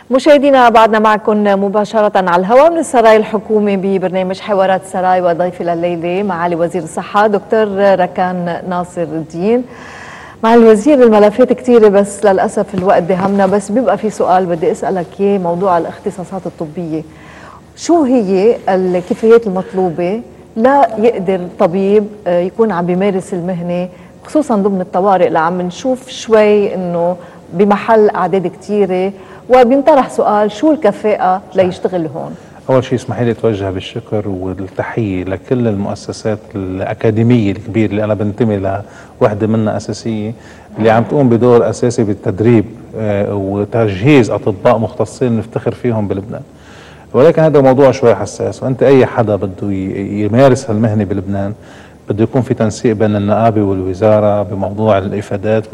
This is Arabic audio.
مشاهدينا بعدنا معكم مباشرة على الهواء من السراي الحكومي ببرنامج حوارات السراي، وضيفي لليلة معالي وزير الصحة دكتور ركان ناصر الدين. مع الوزير الملفات كثيرة بس للأسف الوقت دهمنا، بس بيبقى في سؤال بدي أسألك إياه، موضوع الاختصاصات الطبية. شو هي الكفايات المطلوبة لا يقدر طبيب يكون عم بيمارس المهنة، خصوصا ضمن الطوارئ اللي عم نشوف شوي إنه بمحل أعداد كثيرة، وبينطرح سؤال شو الكفاءة ليشتغل هون؟ أول شيء اسمحي لي أتوجه بالشكر والتحية لكل المؤسسات الأكاديمية الكبيرة اللي أنا بنتمي لوحدة منها أساسية، اللي عم تقوم بدور أساسي بالتدريب وتجهيز أطباء مختصين نفتخر فيهم بلبنان. ولكن هذا موضوع شوي حساس، وأنت أي حدا بده يمارس هالمهنة بلبنان بده يكون في تنسيق بين النقابة والوزارة بموضوع الإفادات